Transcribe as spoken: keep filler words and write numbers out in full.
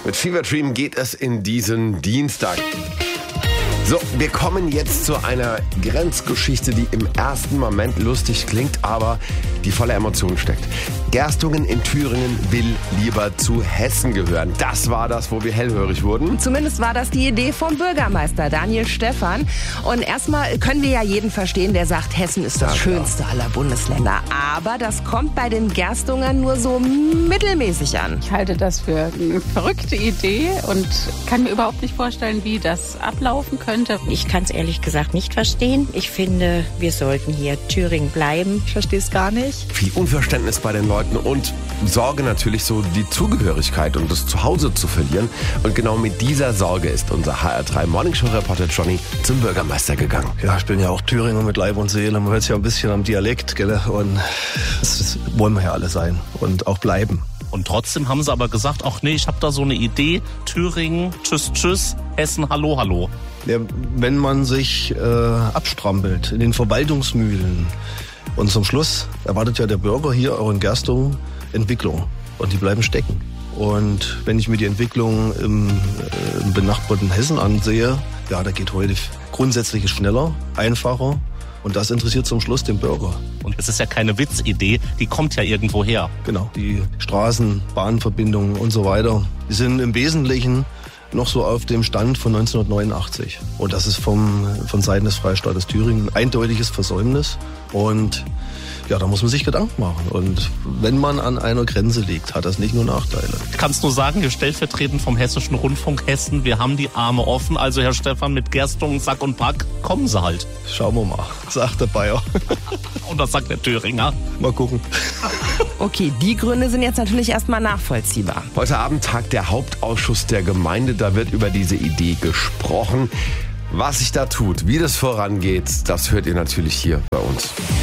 Mit Fever Dream geht es in diesen Dienstag. So, wir kommen jetzt zu einer Grenzgeschichte, die im ersten Moment lustig klingt, aber die voller Emotionen steckt. Gerstungen in Thüringen will lieber zu Hessen gehören. Das war das, wo wir hellhörig wurden. Zumindest war das die Idee vom Bürgermeister Daniel Stephan. Und erstmal können wir ja jeden verstehen, der sagt, Hessen ist das Ja, schönste aller Bundesländer. Aber das kommt bei den Gerstungern nur so mittelmäßig an. Ich halte das für eine verrückte Idee und kann mir überhaupt nicht vorstellen, wie das ablaufen könnte. Ich kann es ehrlich gesagt nicht verstehen. Ich finde, wir sollten hier Thüringen bleiben. Ich verstehe es gar nicht. Viel Unverständnis bei den Leuten und Sorge natürlich, so die Zugehörigkeit und das Zuhause zu verlieren. Und genau mit dieser Sorge ist unser H R drei Morningshow-Reporter Johnny zum Bürgermeister gegangen. Ja, ich bin ja auch Thüringer mit Leib und Seele. Man hört es ja ein bisschen am Dialekt, gell? Und das, das wollen wir ja alle sein und auch bleiben. Und trotzdem haben sie aber gesagt, ach nee, ich habe da so eine Idee, Thüringen, tschüss, tschüss, Hessen, hallo, hallo. Ja, wenn man sich äh, abstrampelt in den Verwaltungsmühlen und zum Schluss erwartet ja der Bürger hier auch in Gerstungen Entwicklung und die bleiben stecken. Und wenn ich mir die Entwicklung im, äh, im benachbarten Hessen ansehe, ja, da geht heute grundsätzlich schneller, einfacher. Und das interessiert zum Schluss den Bürger. Und es ist ja keine Witzidee, die kommt ja irgendwo her. Genau, die Straßen, Bahnverbindungen und so weiter, die sind im Wesentlichen noch so auf dem Stand von neunzehnhundertneunundachtzig. Und das ist vom, von Seiten des Freistaates Thüringen ein eindeutiges Versäumnis. Und ja, da muss man sich Gedanken machen. Und wenn man an einer Grenze liegt, hat das nicht nur Nachteile. Ich kann es nur sagen, wir stellvertretend vom Hessischen Rundfunk Hessen, wir haben die Arme offen. Also Herr Stephan, mit Gerstungen, Sack und Pack, kommen Sie halt. Schauen wir mal, sagt der Bayer. Und das sagt der Thüringer. Mal gucken. Okay, die Gründe sind jetzt natürlich erstmal nachvollziehbar. Heute Abend tagt der Hauptausschuss der Gemeinde. Da wird über diese Idee gesprochen. Was sich da tut, wie das vorangeht, das hört ihr natürlich hier bei uns.